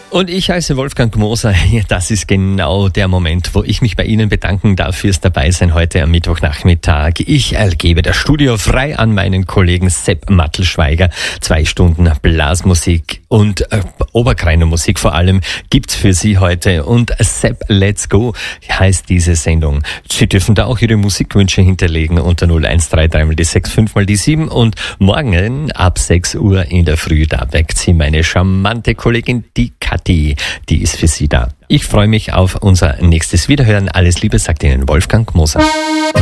Und ich heiße Wolfgang Moser. Das ist genau der Moment, wo ich mich bei Ihnen bedanken darf fürs Dabeisein heute am Mittwochnachmittag. Ich gebe das Studio frei an meinen Kollegen Sepp Mattelschweiger. 2 Stunden Blasmusik und Oberkreiner-Musik vor allem gibt's für Sie heute. Und Sepp, let's go heißt diese Sendung. Sie dürfen da auch Ihre Musikwünsche hinterlegen unter 0133 mal die 6, 5 mal die 7. Und morgen ab 6 Uhr in der Früh, da weckt Sie meine charmante Kollegin, die Kathi, die ist für Sie da. Ich freue mich auf unser nächstes Wiederhören. Alles Liebe, sagt Ihnen Wolfgang Moser.